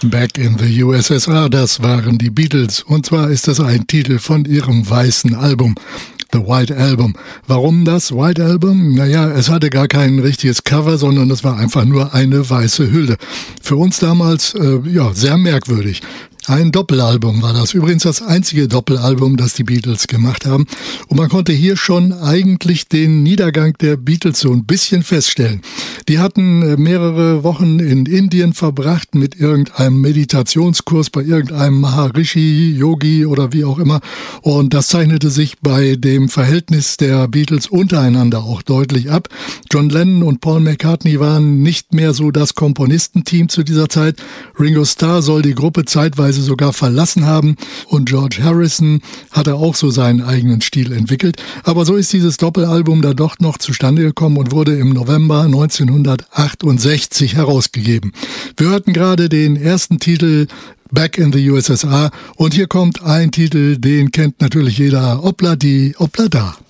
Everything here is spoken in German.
Back in the USSR, das waren die Beatles. Und zwar ist das ein Titel von ihrem weißen Album, The White Album. Warum das White Album? Naja, es hatte gar kein richtiges Cover, sondern es war einfach nur eine weiße Hülle. Für uns damals, sehr merkwürdig. Ein Doppelalbum war das. Übrigens das einzige Doppelalbum, das die Beatles gemacht haben. Und man konnte hier schon eigentlich den Niedergang der Beatles so ein bisschen feststellen. Die hatten mehrere Wochen in Indien verbracht mit irgendeinem Meditationskurs bei irgendeinem Maharishi, Yogi oder wie auch immer. Und das zeichnete sich bei dem Verhältnis der Beatles untereinander auch deutlich ab. John Lennon und Paul McCartney waren nicht mehr so das Komponistenteam zu dieser Zeit. Ringo Starr soll die Gruppe zeitweise sogar verlassen haben und George Harrison hatte auch so seinen eigenen Stil entwickelt. Aber so ist dieses Doppelalbum da doch noch zustande gekommen und wurde im November 1968 herausgegeben. Wir hörten gerade den ersten Titel Back in the USSR und hier kommt ein Titel, den kennt natürlich jeder, Obladi Oblada.